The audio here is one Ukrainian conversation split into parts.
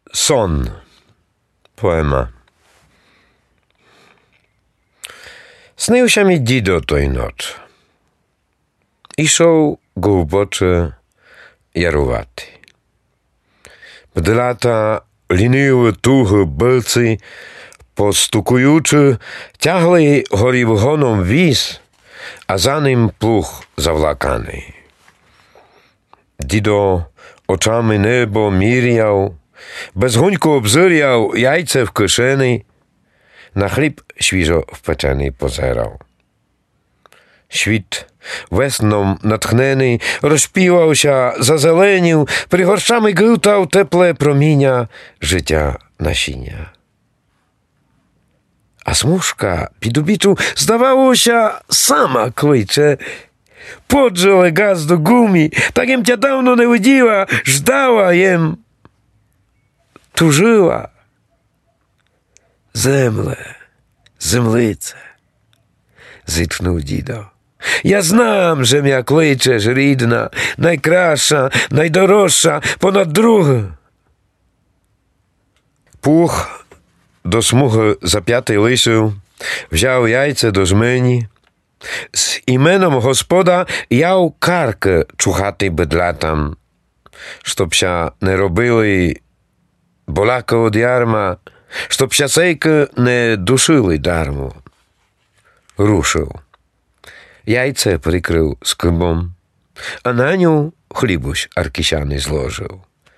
Сон. Poema. Снився мій дідо той ноч. Ішов глибоче ярувати. Бдлята ліниво туги билці, постукуючи, тягли горів гоном віз, а за ним плуг завлаканий. Дідо очами небо міряв, безгонько обзиряв яйце в кишені, на хліб świeżo wpeczeний pozerał. Świt wesną natchniony rozpiwał się, zazelenił, prygorszami grutał teple promienia życia nasienia. A smuszka pidubiczu zdawało się sama kłycze. Podrzele gaz do gumi, tak jem cię dawno nie widziała, żdała jem, tużyła. Землице, зітхнув дідо. Я знам, że м'я кличеш, рідна, найкраща, найдорожча, понад друге. Пух до смуги зап'ятий лисив, взяв яйце до жмені. З іменом Господа яв карки чухати бедлатам, щоб ся не робили боляка од ярма, щоб сясейки не душили дармо. Рушив. Яйце прикрив скибом, а на ню хлібусь аркісяний зложив.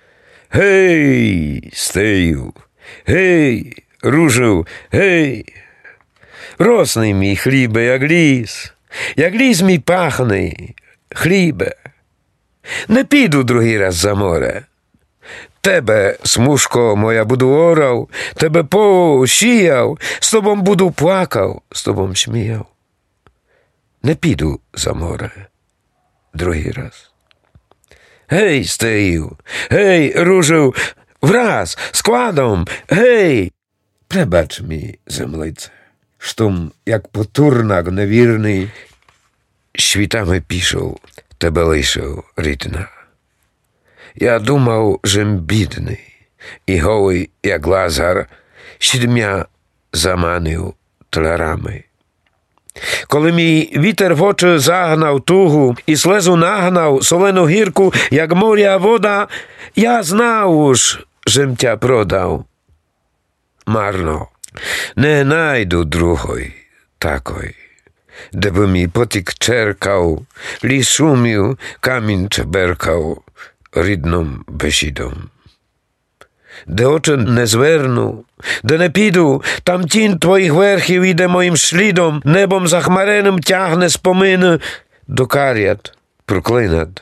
Гей, стею, гей, рушив, гей. Росний мій хлібе, як ліс мій пахний, хлібе. Не піду другий раз за море. Тебе, смужко моя, буду орав, тебе посіяв, з тобом буду плакав, з тобом сміяв. Не піду за море другий раз. Гей, стею, гей, ружив, враз, складом, гей. Пребач мій, землице, штом, як потурнак невірний, świtami пішов, тебе лишив, рідна. Ja думав, żem bidny i goły jak Lazar, 7 zamanił tlarami. Коли мій вітер в очі загнав тугу і слезу нагнав солену гірку, як моря вода, я знав уж, żem тя продав. Марно, не найду другої такої, де би мій потік черкав, ліс шумів, камінь чеберкав, рідним бесідом. Де очі не зверну, де не піду, там тінь твоїх верхів іде моїм слідом, небом захмареним тягне спомини до карят проклинат.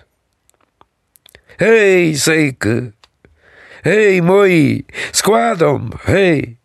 Гей, сейки, гей, мої, складом, гей.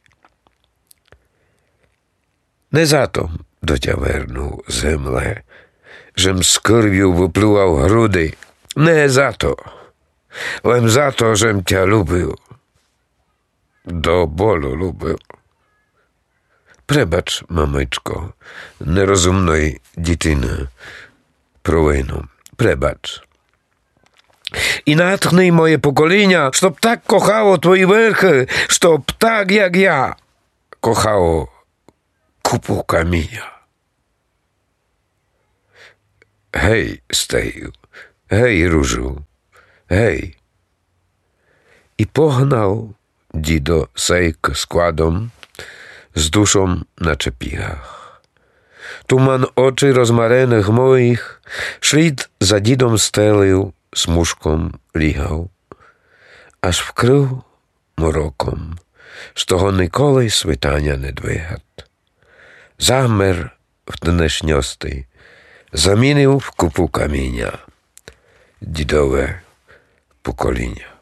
Не затом до тя верну, земле, żem z krwią wypluwał груди, не зато. Лем за то, żem тя любив, до болю любив. Пребач, мамичко, нерозумної дитини, провину. Пребач. І натхни моє покоління, щоб так кохало твої верхи, щоб так, як я, кохало купу каміння. Гей, стею, гей, ружу, гей. І погнав дідо сейк складом, з душом на чепігах. Туман очі розмарених моїх, шлід за дідом стелив, смужком лігав, аж вкрив мороком, з того ніколи світання не двигат. Замер в днешньости, замінив в купу каміння дідове покоління.